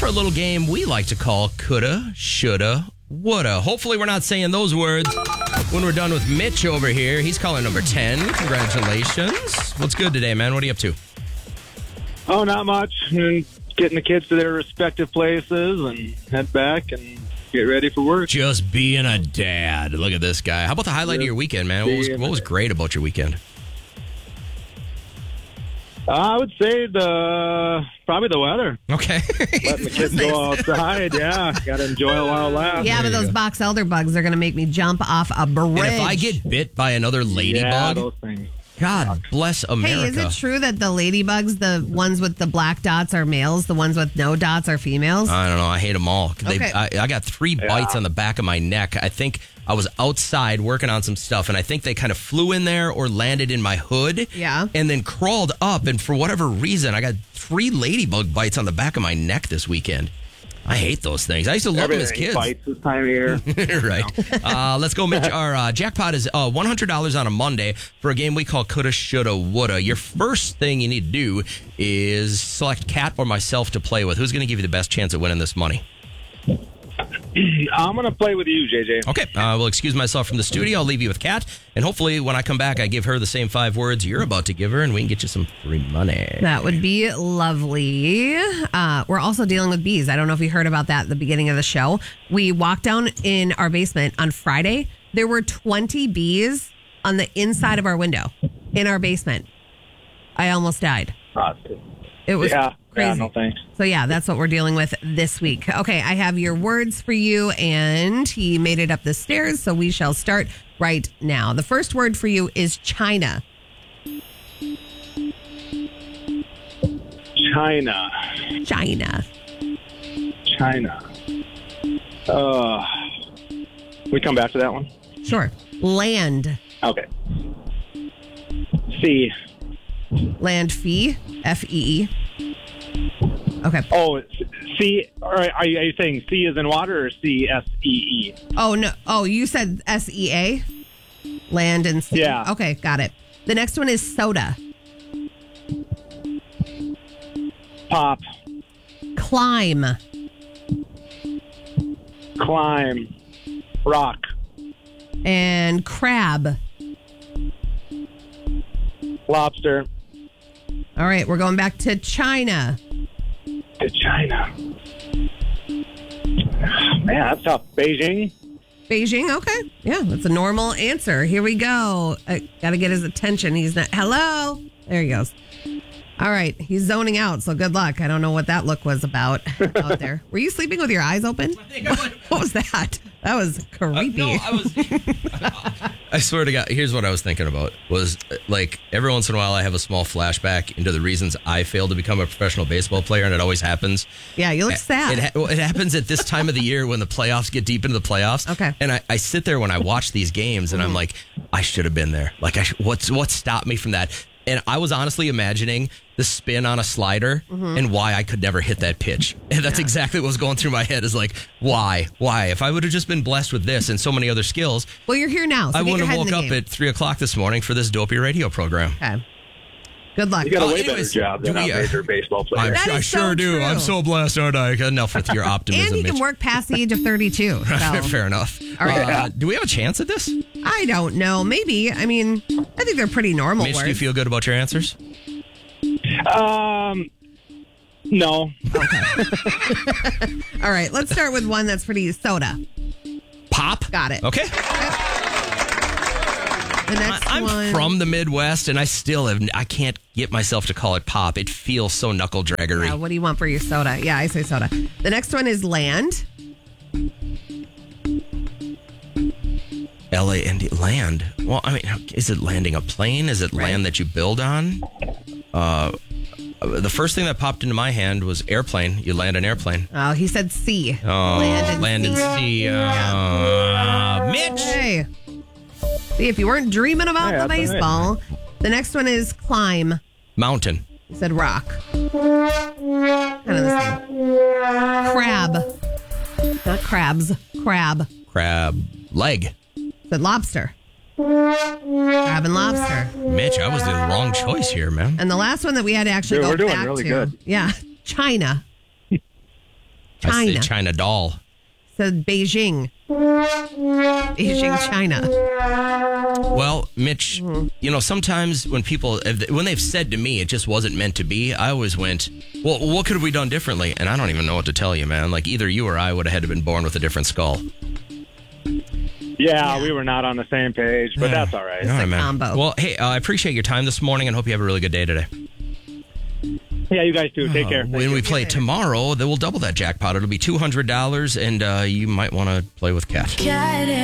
for a little game we like to call Coulda, Shoulda, Woulda. Hopefully we're not saying those words when we're done with Mitch over here. He's calling number 10. Congratulations. What's good today, man? What are you up to? Oh, not much. Getting the kids to their respective places and head back and get ready for work. Just being a dad. Look at this guy. How about the highlight of your weekend, man? What was great about your weekend? I would say probably the weather. Okay. Letting the kids go outside. Yeah, got to enjoy it while it lasts. Yeah, but those box elder bugs are going to make me jump off a bridge. And if I get bit by another ladybug, those things. God bless America. Hey, is it true that the ladybugs, the ones with the black dots are males, the ones with no dots are females? I don't know. I hate them all. Okay. I got 3 bites on the back of my neck. I think I was outside working on some stuff, and I think they kind of flew in there or landed in my hood. Yeah. And then crawled up, and for whatever reason, I got 3 ladybug bites on the back of my neck this weekend. I hate those things. I used to love them as kids. Bites this time of year. Right. Let's go, Mitch. Our jackpot is $100 on a Monday for a game we call Coulda, Shoulda, Woulda. Your first thing you need to do is select Kat or myself to play with. Who's going to give you the best chance at winning this money? I'm going to play with you, JJ. Okay. We'll excuse myself from the studio. I'll leave you with Kat. And hopefully when I come back, I give her the same 5 words you're about to give her, and we can get you some free money. That would be lovely. We're also dealing with bees. I don't know if you heard about that at the beginning of the show. We walked down in our basement on Friday. There were 20 bees on the inside of our window in our basement. I almost died. It was crazy. Yeah, no thanks. So yeah, that's what we're dealing with this week. Okay, I have your words for you, and he made it up the stairs, so we shall start right now. The first word for you is China. China. We come back to that one? Sure. Land. Okay. C. Land fee. F-E-E. Okay. Oh, C. All right. Are you saying C is in water or C-S-E-E? Oh, no. Oh, you said S-E-A? Land and sea. Yeah. Okay, got it. The next one is soda. Pop. Climb. Climb. Rock. And crab. Lobster. All right, we're going back to China. To China. Man, that's tough. Beijing. Beijing, okay. Yeah, that's a normal answer. Here we go. I got to get his attention. He's not. Hello. There he goes. All right, he's zoning out, so good luck. I don't know what that look was about out there. Were you sleeping with your eyes open? What was that? That was creepy. No, I swear to God, here's what I was thinking about. Was like every once in a while I have a small flashback into the reasons I failed to become a professional baseball player, and it always happens. Yeah, you look sad. It happens at this time of the year when the playoffs get deep into the playoffs. Okay. And I sit there when I watch these games, and I'm like, I should have been there. Like, what stopped me from that? And I was honestly imagining the spin on a slider and why I could never hit that pitch. And that's exactly what was going through my head is like, why? If I would have just been blessed with this and so many other skills. Well, you're here now. So I get wouldn't your have head in woke the up game. at 3 o'clock this morning for this dopey radio program. Okay. Good luck. You got a way anyways, better job than a major baseball player. That I is sure so do. true. I'm so blessed, aren't I? Enough with your optimism. And he can Mitch. work past the age of 32. So. Fair enough. All right. Do we have a chance at this? I don't know. Maybe. I mean, I think they're pretty normal Mitch, words. do you feel good about your answers? No. All right. Let's start with one that's pretty soda. Pop? Got it. Okay. The next I'm one. from the Midwest, and I can't get myself to call it pop. It feels so knuckle draggery. Yeah, what do you want for your soda? Yeah, I say soda. The next one is land. L-A-N-D, land. Well, I mean, is it landing a plane? Is it land that you build on? The first thing that popped into my hand was airplane. You land an airplane. Oh, he said sea. Oh, Land and sea. Mitch! Hey. See, if you weren't dreaming about the that's all right. baseball. The next one is climb. Mountain. He said rock. Kind of the same. Crab. Not crabs. Crab. Crab. Leg. Said lobster. Crab and lobster. Mitch, I was the wrong choice here, man. And the last one that we had to actually Dude, go we're doing back really to. good. Yeah. China. I say China. China doll. So Beijing. Beijing, China. Well, Mitch, sometimes when they've said to me it just wasn't meant to be, I always went, well, what could have we done differently? And I don't even know what to tell you, man. Like either you or I would have had to been born with a different skull. Yeah, we were not on the same page, but that's all right. It's a combo. Well, hey, I appreciate your time this morning and hope you have a really good day today. Yeah, you guys too. Take care. When we play tomorrow, then we'll double that jackpot. It'll be $200, and you might want to play with Kat.